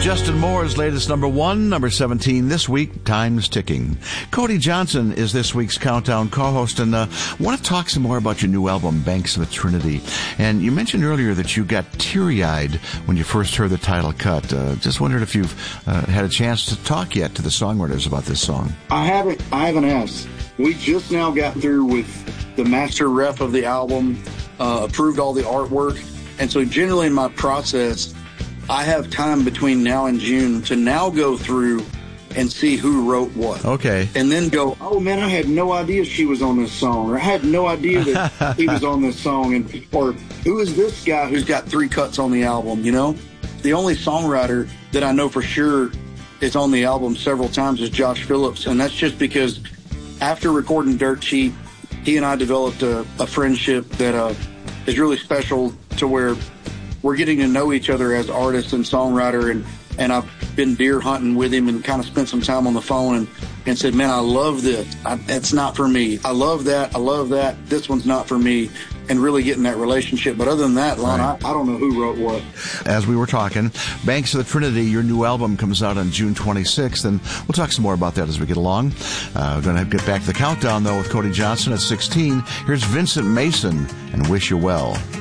Justin Moore's latest number 1, number 17 this week, Time's Ticking. Cody Johnson is this week's Countdown co-host, and I want to talk some more about your new album, Banks of the Trinity. And you mentioned earlier that you got teary-eyed when you first heard the title cut. Just wondered if you've had a chance to talk yet to the songwriters about this song. I haven't asked. We just now got through with the master ref of the album, approved all the artwork, and so generally in my process, I have time between now and June to now go through and see who wrote what. Okay. And then go, oh man, I had no idea she was on this song, or I had no idea that he was on this song, or who is this guy who's got 3 cuts on the album, you know? The only songwriter that I know for sure is on the album several times is Josh Phillips, and that's just because after recording Dirt Cheap, he and I developed a friendship that is really special, to where we're getting to know each other as artists and songwriter, and I've been deer hunting with him and kind of spent some time on the phone and said, man, I love this. It's not for me. I love that. This one's not for me. And really getting that relationship. But other than that, Lon, right. I don't know who wrote what. As we were talking, Banks of the Trinity, your new album comes out on June 26th, and we'll talk some more about that as we get along. We're going to get back to the countdown, though, with Cody Johnson at 16. Here's Vincent Mason and Wish You Well.